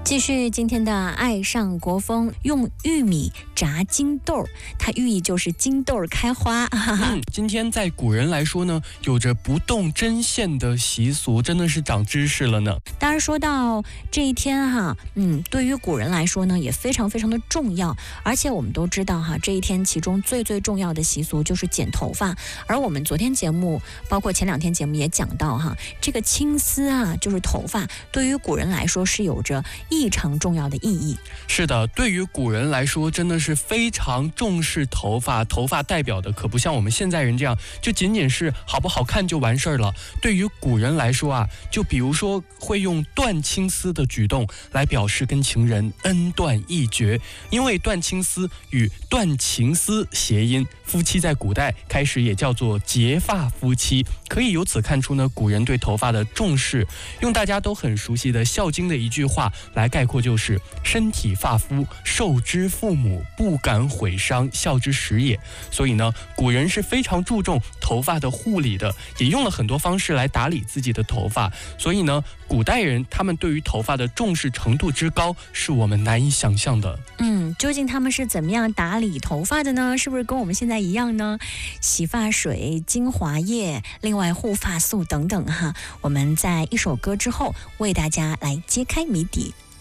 继续今天的爱上国风，用玉米炸金豆，它寓意就是金豆开花。 今天在古人来说呢，有着不动针线的习俗，真的是长知识了呢。 当然说到这一天哈，对于古人来说呢，也非常非常的重要。而且我们都知道哈，这一天其中最重要的习俗就是剪头发。而我们昨天节目，包括前2天节目也讲到哈，这个青丝啊，就是头发，对于古人来说是有着异常重要的意义。 是的，对于古人来说，真的是非常重视头发。头发代表的可不像我们现在人这样，就仅仅是好不好看就完事儿了。对于古人来说啊，就比如说会用断青丝的举动来表示跟情人恩断义绝，因为断青丝与断情丝谐音，夫妻在古代开始也叫做结发夫妻。可以由此看出呢，古人对头发的重视。用大家都很熟悉的《孝经》的一句话来概括，就是身体发肤，受之父母，不敢毁伤，孝之始也。所以呢，古人是非常注重头发的护理的，也用了很多方式来打理自己的头发。所以呢，古代人他们对于头发的重视程度之高，是我们难以想象的。 究竟他们是怎么样打理头发的呢？是不是跟我们现在一样呢？洗发水、精华液，另外护发素等等哈。我们在一首歌之后为大家来揭开谜底。